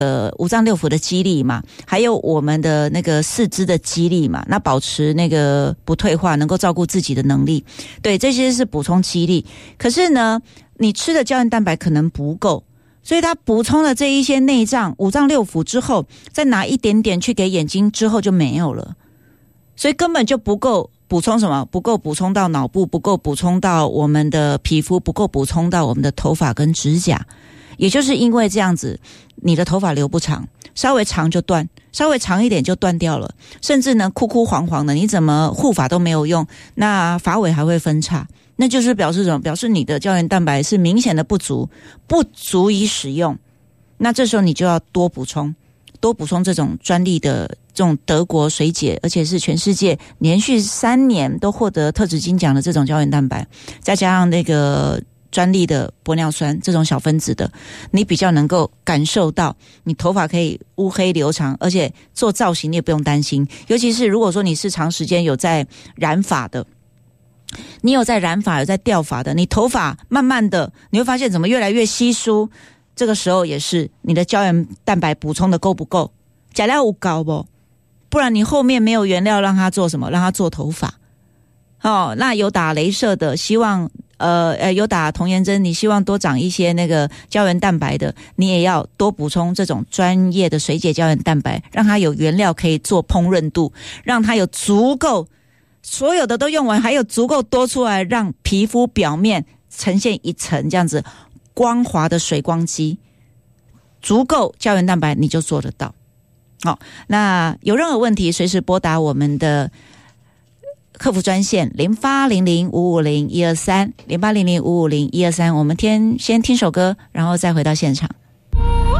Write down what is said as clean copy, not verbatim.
五脏六腑的肌力嘛，还有我们的那个四肢的肌力嘛，那保持那个不退化，能够照顾自己的能力，对，这些是补充肌力。可是呢，你吃的胶原蛋白可能不够，所以它补充了这一些内脏五脏六腑之后，再拿一点点去给眼睛之后就没有了，所以根本就不够补充什么，不够补充到脑部，不够补充到我们的皮肤，不够补充到我们的头发跟指甲。也就是因为这样子，你的头发留不长，稍微长就断，稍微长一点就断掉了，甚至呢枯枯黄黄的，你怎么护发都没有用，那发尾还会分叉，那就是表示什么？表示你的胶原蛋白是明显的不足，不足以使用。那这时候你就要多补充这种专利的这种德国水解，而且是全世界连续3年都获得特质金奖的这种胶原蛋白，再加上那个专利的玻尿酸这种小分子的，你比较能够感受到你头发可以乌黑留长，而且做造型你也不用担心。尤其是如果说你是长时间有在染发的，你有在染发有在掉发的，你头发慢慢的你会发现怎么越来越稀疏，这个时候也是你的胶原蛋白补充的够不够，假料有高不，不然你后面没有原料让它做什么，让它做头发。那有打雷射的，希望有打童颜针，你希望多长一些那个胶原蛋白的，你也要多补充这种专业的水解胶原蛋白，让它有原料可以做烹饪度，让它有足够，所有的都用完，还有足够多出来，让皮肤表面呈现一层这样子光滑的水光肌，足够胶原蛋白你就做得到。好，那有任何问题随时拨打我们的客服专线0800550123 0800550123，我们先听首歌，然后再回到现场。